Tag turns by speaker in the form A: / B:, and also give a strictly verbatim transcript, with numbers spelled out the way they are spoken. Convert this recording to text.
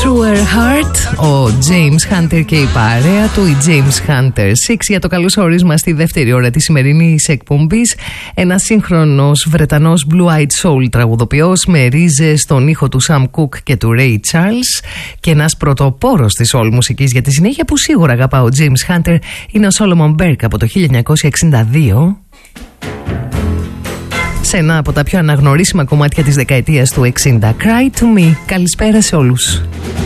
A: Truer Heart, ο James Hunter και η παρέα του, η James Hunter Six, για το καλώς όρισμα στη δεύτερη ώρα της σημερινής εκπομπής. Ένας σύγχρονος Βρετανός Blue-Eyed Soul τραγουδοποιός με ρίζες στον ήχο του Sam Cooke και του Ray Charles και ένας πρωτοπόρος της soul μουσικής για τη συνέχεια που σίγουρα αγαπά ο James Hunter είναι ο Solomon Burke από το χίλια εννιακόσια εξήντα δύο. Σε ένα από τα πιο αναγνωρίσιμα κομμάτια της δεκαετίας του εξήντα, Cry to Me. Καλησπέρα σε όλους.